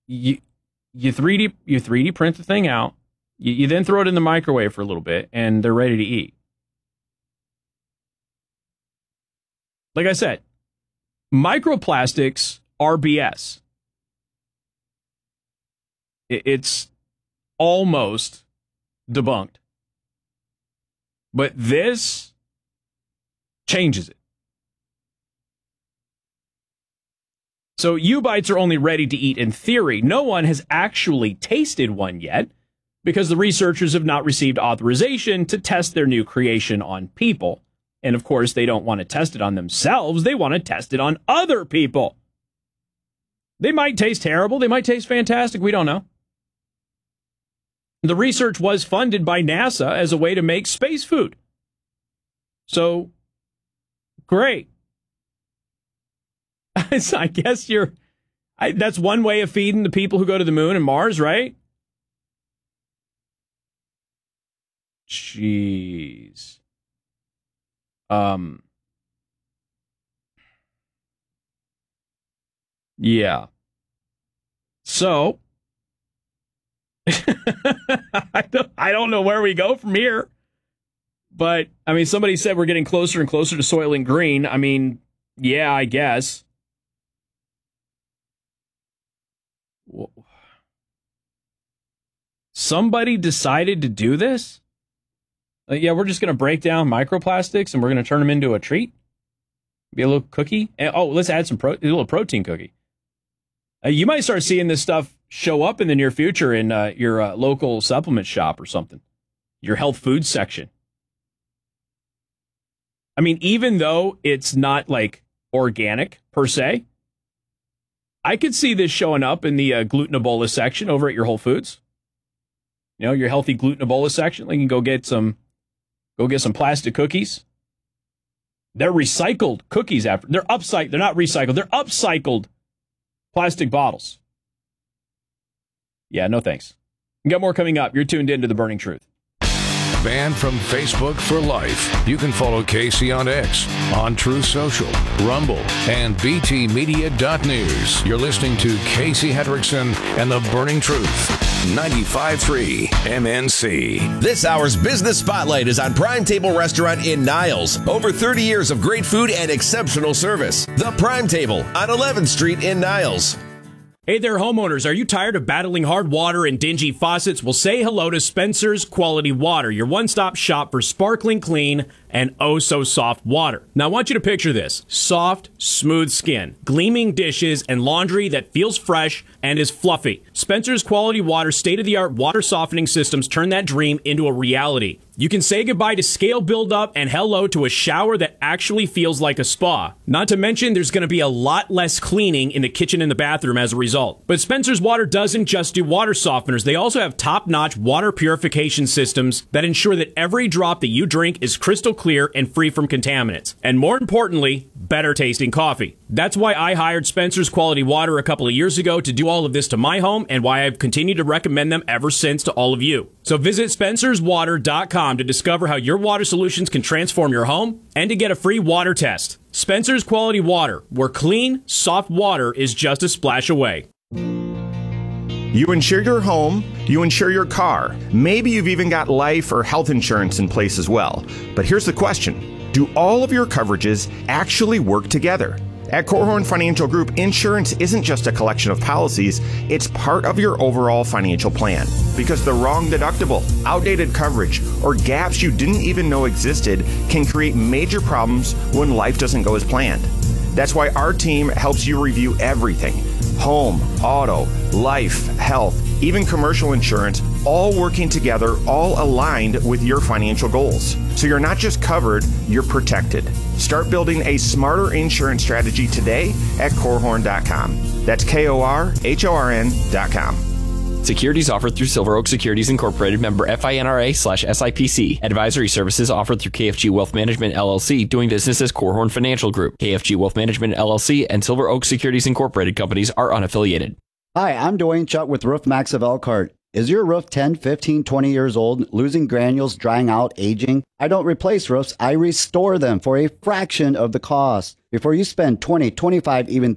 you 3D print the thing out. You then throw it in the microwave for a little bit, and they're ready to eat. Like I said, microplastics are BS. It's almost debunked. But this changes it. So U-bites are only ready to eat in theory. No one has actually tasted one yet because the researchers have not received authorization to test their new creation on people. And of course, they don't want to test it on themselves. They want to test it on other people. They might taste terrible. They might taste fantastic. We don't know. The research was funded by NASA as a way to make space food. So, great. I guess that's one way of feeding the people who go to the moon and Mars, right? Jeez. Yeah. So, I don't know where we go from here. But, I mean, somebody said we're getting closer and closer to Soylent Green. I mean, yeah, I guess. Somebody decided to do this? Yeah, we're just going to break down microplastics and we're going to turn them into a treat? Be a little cookie? Oh, let's add a little protein cookie. You might start seeing this stuff show up in the near future in your local supplement shop or something. Your health food section. I mean, even though it's not like organic per se, I could see this showing up in the glutenobolus section over at your Whole Foods. You know, your healthy glutenobolus section. You can go get some plastic cookies. They're recycled cookies after. They're not recycled. They're upcycled plastic bottles. Yeah, no thanks. We got more coming up. You're tuned into The Burning Truth. Banned from Facebook for life. You can follow Casey on X, on Truth Social, Rumble, and btmedia.news. You're listening to Casey Hendrickson and The Burning Truth. 95.3 MNC. This hour's Business Spotlight is on Prime Table Restaurant in Niles. Over 30 years of great food and exceptional service. The Prime Table on 11th Street in Niles. Hey there, homeowners. Are you tired of battling hard water and dingy faucets? Well, say hello to Spencer's Quality Water, your one-stop shop for sparkling clean and oh-so-soft water. Now, I want you to picture this. Soft, smooth skin, gleaming dishes, and laundry that feels fresh and is fluffy. Spencer's Quality Water state-of-the-art water softening systems turn that dream into a reality. You can say goodbye to scale buildup and hello to a shower that actually feels like a spa. Not to mention, there's going to be a lot less cleaning in the kitchen and the bathroom as a result. But Spencer's Water doesn't just do water softeners. They also have top-notch water purification systems that ensure that every drop that you drink is crystal clear and free from contaminants. And more importantly, better tasting coffee. That's why I hired Spencer's Quality Water a couple of years ago to do all of this to my home, and why I've continued to recommend them ever since to all of you. So visit spencerswater.com to discover how your water solutions can transform your home and to get a free water test. Spencer's Quality Water, where clean, soft water is just a splash away. You insure your home, you insure your car. Maybe you've even got life or health insurance in place as well. But here's the question. Do all of your coverages actually work together? At Korhorn Financial Group, insurance isn't just a collection of policies, it's part of your overall financial plan. Because the wrong deductible, outdated coverage, or gaps you didn't even know existed can create major problems when life doesn't go as planned. That's why our team helps you review everything. Home, auto, life, health, even commercial insurance, all working together, all aligned with your financial goals. So you're not just covered, you're protected. Start building a smarter insurance strategy today at Korhorn.com. That's KORHORN.com. Securities offered through Silver Oak Securities Incorporated, member FINRA/SIPC. Advisory services offered through KFG Wealth Management LLC, doing business as Korhorn Financial Group. KFG Wealth Management LLC and Silver Oak Securities Incorporated companies are unaffiliated. Hi, I'm Dwayne Chuck with Roof Max of Elkhart. Is your roof 10, 15, 20 years old, losing granules, drying out, aging? I don't replace roofs, I restore them for a fraction of the cost. Before you spend 20, 25, even